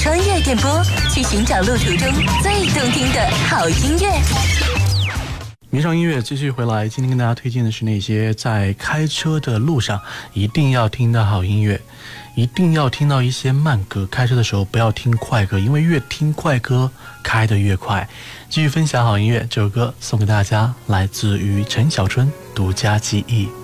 穿越电波，去寻找路途中最动听的好音乐。 迷上音乐继续回来，今天跟大家推荐的是那些在开车的路上一定要听的好音乐，一定要听到一些慢歌，开车的时候不要听快歌，因为越听快歌开得越快。继续分享好音乐，这首歌送给大家，来自于陈小春独家记忆。